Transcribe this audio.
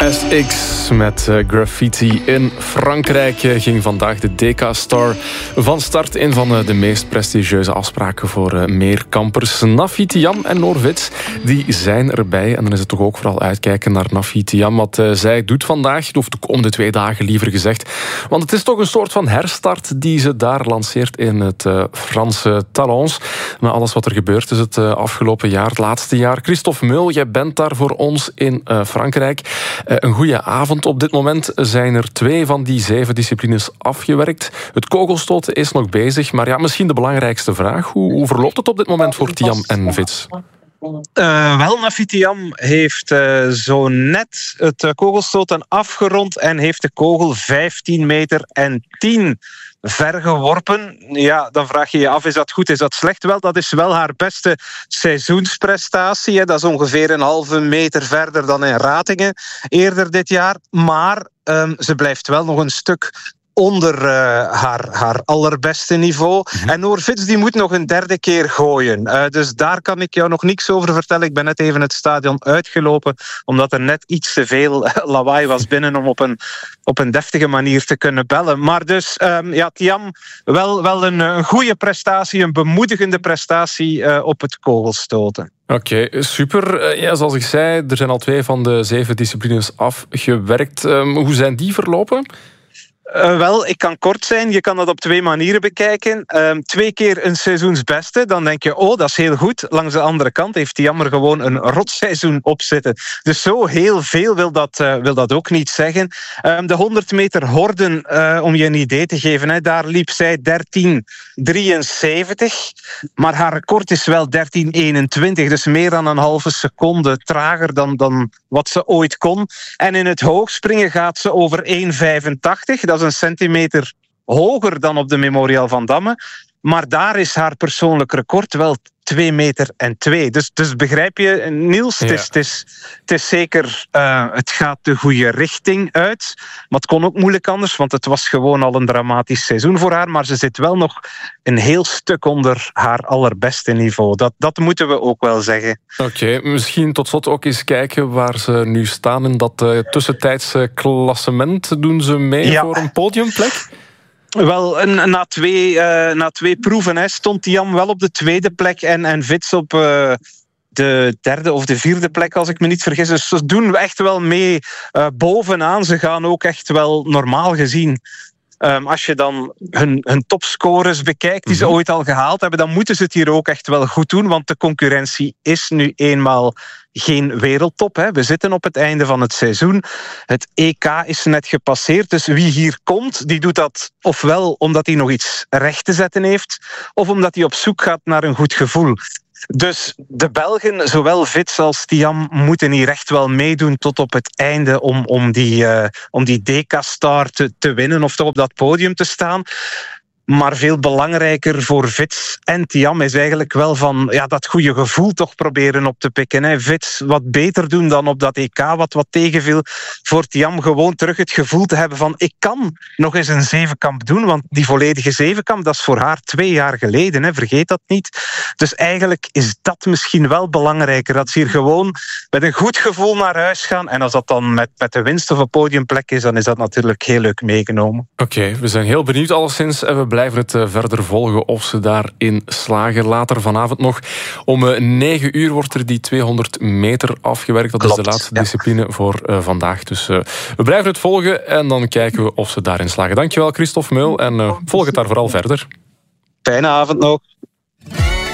SX met Graffiti in Frankrijk ging vandaag de DK-Star van start. Een van de meest prestigieuze afspraken voor meerkampers. Nafi Thiam en Noor Vits, die zijn erbij. En dan is het toch ook vooral uitkijken naar Nafi Thiam. Wat zij doet vandaag, of de komende 2 dagen liever gezegd. Want het is toch een soort van herstart die ze daar lanceert in het Franse Talence. Na alles wat er gebeurd is het afgelopen jaar, het laatste jaar. Christophe Meul, jij bent daar voor ons in Frankrijk. Een goede avond. Op dit moment zijn er 2 van die 7 disciplines afgewerkt. Het kogelstoten is nog bezig. Maar ja, misschien de belangrijkste vraag. Hoe verloopt het op dit moment voor Thiam en Vits? Wel, Nafi Thiam heeft zo net het kogelstoten afgerond en heeft de kogel 15 meter en 10 vergeworpen. Ja, dan vraag je je af, is dat goed, is dat slecht? Wel, dat is wel haar beste seizoensprestatie. Hè. Dat is ongeveer een halve meter verder dan in Ratingen eerder dit jaar. Maar ze blijft wel nog een stuk onder haar allerbeste niveau. Mm-hmm. En Noor Vits die moet nog een 3e keer gooien. Dus daar kan ik jou nog niks over vertellen. Ik ben net even het stadion uitgelopen, omdat er net iets te veel lawaai was binnen om op een deftige manier te kunnen bellen. Maar dus, Thiam, wel een goede prestatie, een bemoedigende prestatie op het kogelstoten. Oké, super. Ja, zoals ik zei, er zijn al 2 van de 7 disciplines afgewerkt. Hoe zijn die verlopen? Wel, ik kan kort zijn. Je kan dat op 2 manieren bekijken. 2 keer een seizoensbeste. Dan denk je, dat is heel goed. Langs de andere kant heeft Thiam er gewoon een rotseizoen op zitten. Dus zo heel veel wil dat ook niet zeggen. De 100 meter horden, om je een idee te geven, daar liep zij 13:73. Maar haar record is wel 13:21. Dus meer dan een halve seconde trager dan wat ze ooit kon. En in het hoogspringen gaat ze over 1,85. Dat is een centimeter hoger dan op de Memorial van Damme. Maar daar is haar persoonlijk record wel 2,2 meter. Dus begrijp je, Niels, ja. Het is zeker, het gaat de goede richting uit. Maar het kon ook moeilijk anders, want het was gewoon al een dramatisch seizoen voor haar. Maar ze zit wel nog een heel stuk onder haar allerbeste niveau. Dat moeten we ook wel zeggen. Oké, misschien tot slot ook eens kijken waar ze nu staan in dat tussentijdse klassement. Doen ze mee voor een podiumplek? Wel, na twee proeven stond Thiam wel op de 2e plek en Vits op de 3e of de 4e plek, als ik me niet vergis. Dus ze doen echt wel mee bovenaan. Ze gaan ook echt wel normaal gezien. Als je dan hun topscorers bekijkt die ze ooit al gehaald hebben, dan moeten ze het hier ook echt wel goed doen, want de concurrentie is nu eenmaal geen wereldtop. Hè. We zitten op het einde van het seizoen. Het EK is net gepasseerd, dus wie hier komt, die doet dat ofwel omdat hij nog iets recht te zetten heeft, of omdat hij op zoek gaat naar een goed gevoel. Dus de Belgen, zowel Vits als Thiam, moeten hier echt wel meedoen tot op het einde om die DK-star te winnen of toch op dat podium te staan. Maar veel belangrijker voor Vits en Thiam is eigenlijk wel van dat goede gevoel toch proberen op te pikken. Hè. Vits wat beter doen dan op dat EK, wat tegenviel. Voor Thiam gewoon terug het gevoel te hebben van ik kan nog eens een zevenkamp doen, want die volledige zevenkamp, dat is voor haar 2 jaar geleden. Hè. Vergeet dat niet. Dus eigenlijk is dat misschien wel belangrijker. Dat ze hier gewoon met een goed gevoel naar huis gaan. En als dat dan met de winst of een podiumplek is, dan is dat natuurlijk heel leuk meegenomen. Oké, we zijn heel benieuwd alleszins en we blijven het verder volgen of ze daarin slagen. Later vanavond nog om 9 uur wordt er die 200 meter afgewerkt. Dat is de laatste discipline voor vandaag. Dus we blijven het volgen en dan kijken we of ze daarin slagen. Dankjewel Christophe Meul en volg het daar vooral verder. Fijne avond nog.